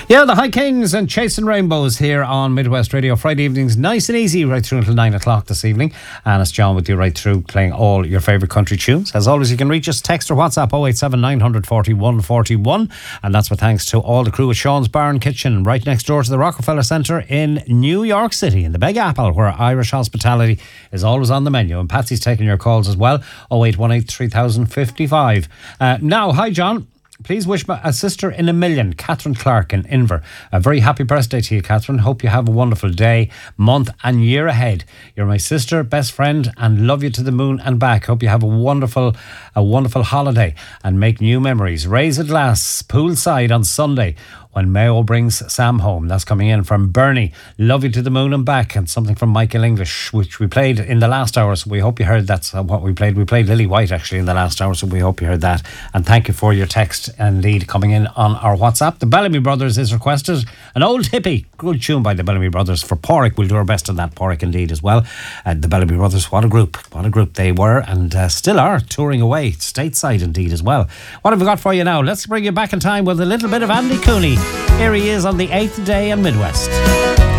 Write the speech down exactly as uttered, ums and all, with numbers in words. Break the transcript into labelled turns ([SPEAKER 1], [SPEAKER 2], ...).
[SPEAKER 1] Yeah, the High Kings and Chasing Rainbows here on Midwest Radio. Friday evenings, nice and easy, right through until nine o'clock this evening. And it's John with you right through, playing all your favourite country tunes. As always, you can reach us, text or WhatsApp oh eight seven nine four one four one. And that's with thanks to all the crew at Sean's Bar and Kitchen, right next door to the Rockefeller Centre in New York City, in the Big Apple, where Irish hospitality is always on the menu. And Patsy's taking your calls as well, oh eight one eight three thousand fifty-five. Uh, now, hi John. Please wish my, a sister in a million, Catherine Clark in Inver. A very happy birthday to you, Catherine. Hope you have a wonderful day, month and year ahead. You're my sister, best friend, and love you to the moon and back. Hope you have a wonderful, a wonderful holiday and make new memories. Raise a glass, poolside on Sunday when Mayo brings Sam home. That's coming in from Bernie. Love you to the moon and back. And something from Michael English, which we played in the last hour. So we hope you heard that's what we played. We played Lily White actually in the last hour. So we hope you heard that. And thank you for your text and lead coming in on our WhatsApp. The Bellamy Brothers is requested. An old hippie. Good tune by the Bellamy Brothers for Porrick. We'll do our best on that. Porrick indeed as well. And the Bellamy Brothers, what a group. What a group they were and uh, still are, touring away. Stateside indeed as well. What have we got for you now? Let's bring you back in time with a little bit of Andy Cooney. Here he is on the eighth day in Midwest.